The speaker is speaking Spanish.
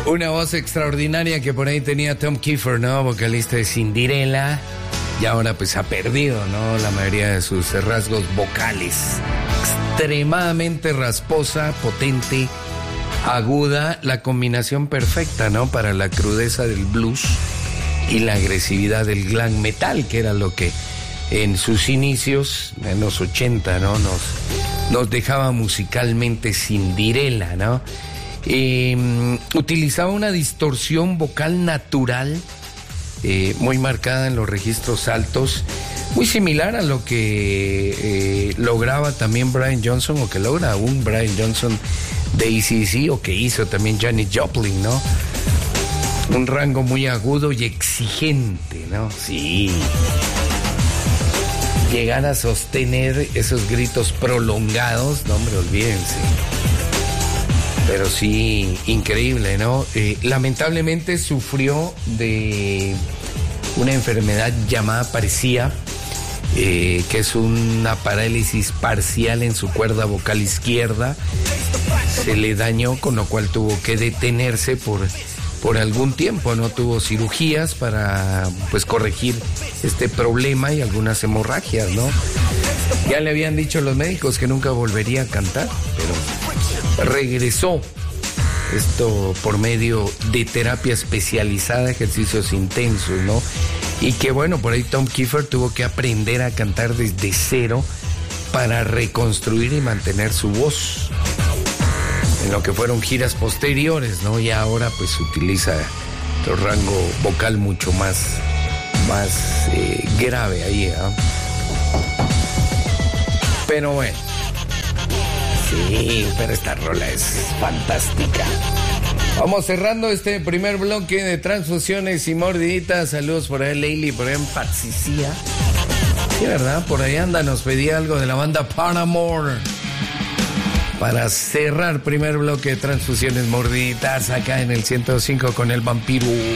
Una voz extraordinaria que por ahí tenía Tom Kiefer, ¿no? Vocalista de Cinderella. Y ahora pues ha perdido, ¿no? La mayoría de sus rasgos vocales. Extremadamente rasposa, potente, aguda. La combinación perfecta, ¿no? Para la crudeza del blues y la agresividad del glam metal, que era lo que en sus inicios, en los 80, ¿no? Nos dejaba musicalmente Cinderella, ¿no? Utilizaba una distorsión vocal natural, muy marcada en los registros altos, muy similar a lo que lograba también Brian Johnson, o que logra aún Brian Johnson de AC/DC, o que hizo también Janis Joplin, ¿no? Un rango muy agudo y exigente, ¿no? Sí. Llegar a sostener esos gritos prolongados, no, hombre, olvídense. Pero sí, increíble, ¿no? Lamentablemente sufrió de una enfermedad llamada paresía, que es una parálisis parcial en su cuerda vocal izquierda. Se le dañó, con lo cual tuvo que detenerse por algún tiempo, ¿no? Tuvo cirugías para, pues, corregir este problema y algunas hemorragias, ¿no? Ya le habían dicho los médicos que nunca volvería a cantar, pero regresó. Esto por medio de terapia especializada, ejercicios intensos, ¿no? Y que bueno, por ahí Tom Kiefer tuvo que aprender a cantar desde cero para reconstruir y mantener su voz en lo que fueron giras posteriores, ¿no? Y ahora pues utiliza otro rango vocal mucho más grave ahí, ¿eh? Pero bueno, sí, pero esta rola es fantástica. Vamos cerrando este primer bloque de transfusiones y mordiditas. Saludos por ahí, Leili, por ahí en Patsicía. Sí, ¿verdad? Por ahí anda, nos pedía algo de la banda Paramore. Para cerrar primer bloque de transfusiones mordiditas acá en el 105 con el vampiro.